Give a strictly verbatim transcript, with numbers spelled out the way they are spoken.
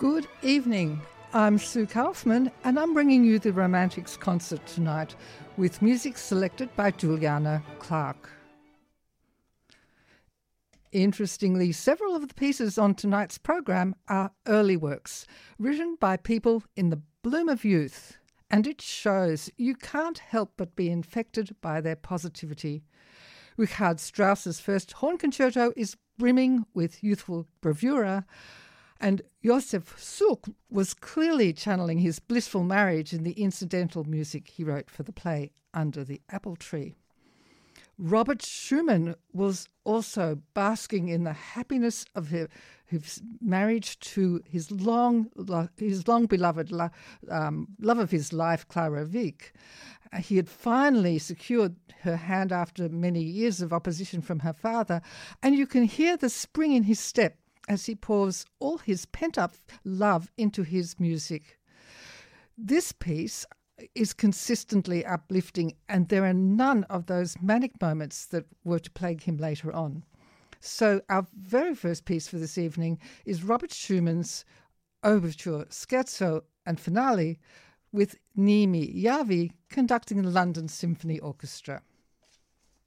Good evening. I'm Sue Kaufman and I'm bringing you the Romantics concert tonight with music selected by Juliana Clark. Interestingly, several of the pieces on tonight's program are early works, written by people in the bloom of youth, and it shows. You can't help but be infected by their positivity. Richard Strauss's first horn concerto is brimming with youthful bravura, and Josef Suk was clearly channeling his blissful marriage in the incidental music he wrote for the play Under the Apple Tree. Robert Schumann was also basking in the happiness of his, his marriage to his long, his long beloved lo, um, love of his life, Clara Wieck. He had finally secured her hand after many years of opposition from her father, and you can hear the spring in his step as he pours all his pent-up love into his music. This piece is consistently uplifting, and there are none of those manic moments that were to plague him later on. So our very first piece for this evening is Robert Schumann's Overture, Scherzo and Finale, with Niimi Järvi conducting the London Symphony Orchestra.